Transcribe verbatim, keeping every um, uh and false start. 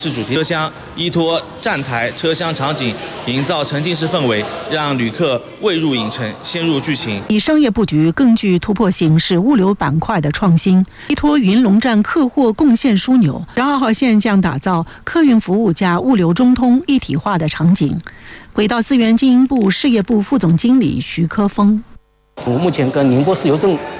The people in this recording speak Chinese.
是主题车厢依托站台、车厢场景，营造沉浸式氛围，让旅客未入影城，先入剧情。 以商业布局更具突破性是物流板块的创新，依托云龙站客货贡献枢纽，十二号线将打造客运服务加物流中通一体化的场景。轨道资源经营部事业部副总经理徐科峰。 目前跟宁波市邮政